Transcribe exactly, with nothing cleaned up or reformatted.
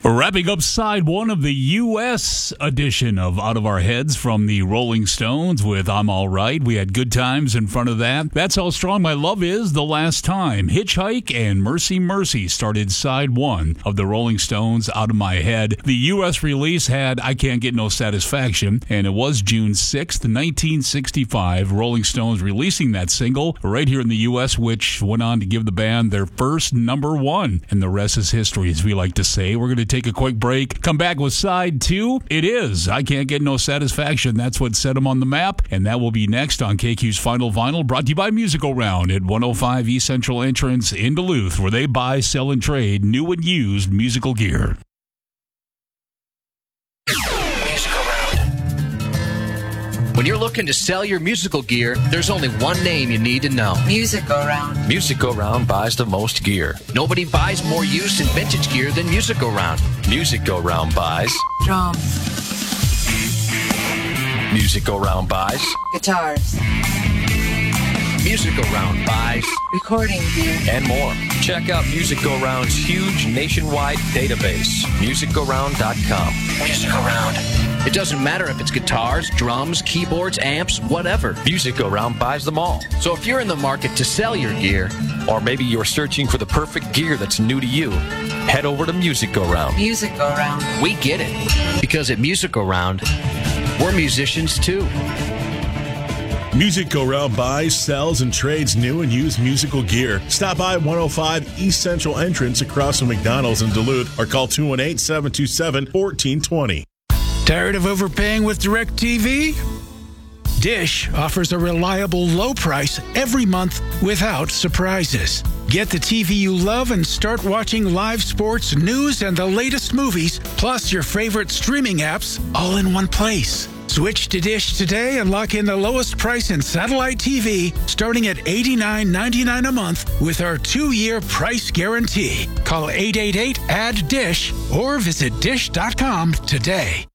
Wrapping up side one of the U S edition of Out of Our Heads from the Rolling Stones with I'm All Right. We had Good Times in front of that. That's How Strong My Love Is the Last Time. Hitchhike and Mercy Mercy started side one of the Rolling Stones Out of My Head. The U S release had I Can't Get No Satisfaction, and it was June sixth, nineteen sixty-five. Rolling Stones releasing that single right here in the U S, which went on to give the band their first number one. And the rest is history, as we like to say. We're going to take a quick break, come back with side two. It is I Can't Get No Satisfaction. That's what set them on the map, and that will be next on K Q's Final Vinyl, brought to you by Musical Round at one oh five East Central Entrance in Duluth, where they buy, sell, and trade new and used musical gear. When you're looking to sell your musical gear, there's only one name you need to know. Musical Round. Musical Round buys the most gear. Nobody buys more used and vintage gear than Musical Round. Musical Round buys Drums. Musical Round buys Guitars. Musical Round buys Recording gear. and more. Check out Musical Round's huge nationwide database, musical round dot com. Musical Round. It doesn't matter if it's guitars, drums, keyboards, amps, whatever. Musical Round buys them all. So if you're in the market to sell your gear, Or maybe you're searching for the perfect gear that's new to you, head over to Musical Round. Musical Round. we get it. Because at Musical Round, we're musicians too. Music Go Round buys, sells, and trades new and used musical gear. Stop by one oh five East Central Entrance across from McDonald's in Duluth, or call two one eight, seven two seven, one four two zero. Tired of overpaying with DirecTV? Dish offers a reliable low price every month without surprises. Get the T V you love and start watching live sports, news, and the latest movies, plus your favorite streaming apps, all in one place. Switch to Dish today and lock in the lowest price in satellite T V, starting at eighty-nine ninety-nine a month with our two-year price guarantee. Call eight eight eight, A D D D I S H or visit dish dot com today.